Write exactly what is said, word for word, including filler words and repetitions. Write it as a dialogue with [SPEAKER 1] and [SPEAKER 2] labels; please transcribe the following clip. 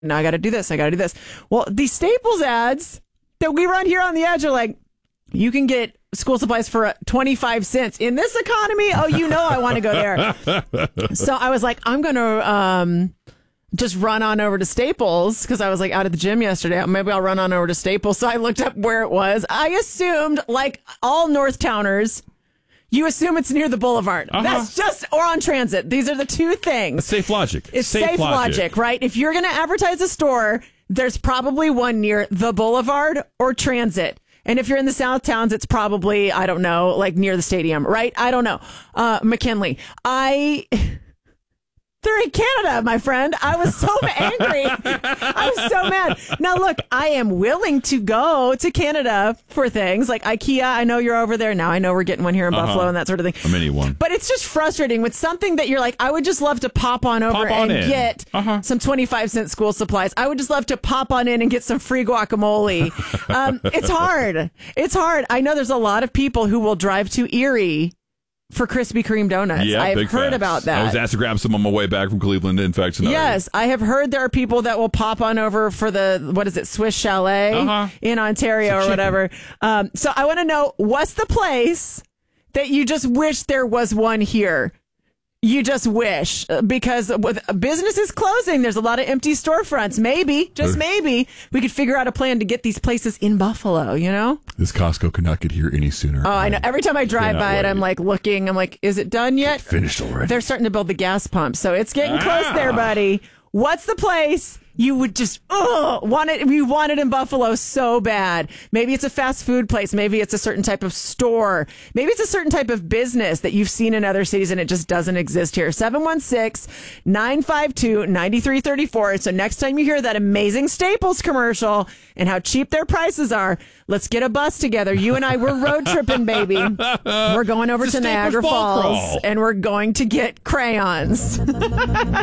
[SPEAKER 1] now I got to do this. I got to do this. Well, these Staples ads that we run here on the edge are like, you can get school supplies for twenty-five cents in this economy. Oh, you know, I want to go there. So I was like, I'm going to um, just run on over to Staples because I was like out at the gym yesterday. Maybe I'll run on over to Staples. So I looked up where it was. I assumed, like all North Towners, you assume it's near the boulevard. Uh-huh. That's just, or on transit. These are the two things.
[SPEAKER 2] It's safe logic.
[SPEAKER 1] It's
[SPEAKER 2] safe,
[SPEAKER 1] safe logic. logic, right? If you're going to advertise a store, there's probably one near the boulevard or transit. And if you're in the South Towns, it's probably, I don't know, like near the stadium, right? I don't know. Uh, McKinley. I... They're in Canada, my friend. I was so angry. I was so mad. Now, look, I am willing to go to Canada for things like IKEA. I know you're over there now. I know we're getting one here in uh-huh. Buffalo and that sort of thing.
[SPEAKER 2] A mini one.
[SPEAKER 1] But it's just frustrating with something that you're like, I would just love to pop on over
[SPEAKER 2] pop on
[SPEAKER 1] and
[SPEAKER 2] in.
[SPEAKER 1] get uh-huh. some twenty-five cent school supplies. I would just love to pop on in and get some free guacamole. um, it's hard. It's hard. I know there's a lot of people who will drive to Erie for Krispy Kreme donuts.
[SPEAKER 2] Yeah,
[SPEAKER 1] I've
[SPEAKER 2] big
[SPEAKER 1] heard
[SPEAKER 2] facts.
[SPEAKER 1] about that.
[SPEAKER 2] I was asked to grab some on my way back from Cleveland. In fact, tonight.
[SPEAKER 1] Yes, I have heard there are people that will pop on over for the, what is it, Swiss Chalet
[SPEAKER 2] uh-huh.
[SPEAKER 1] in Ontario or whatever. Um, so I want to know, what's the place that you just wish there was one here? You just wish, because with businesses closing, there's a lot of empty storefronts. Maybe, just maybe, we could figure out a plan to get these places in Buffalo, you know?
[SPEAKER 2] This Costco cannot get here any sooner.
[SPEAKER 1] Oh, I know. Every time I drive by it, I'm like looking. I'm like, is it done yet?
[SPEAKER 2] Get finished already.
[SPEAKER 1] They're starting to build the gas pump, so it's getting ah. close there, buddy. What's the place you would just oh want it? You want it in Buffalo so bad. Maybe it's a fast food place. Maybe it's a certain type of store. Maybe it's a certain type of business that you've seen in other cities and it just doesn't exist here. seven one six, nine five two, nine three three four. So next time you hear that amazing Staples commercial and how cheap their prices are, let's get a bus together. You and I, we're road tripping, baby. We're going over to Niagara Falls and we're going to get crayons.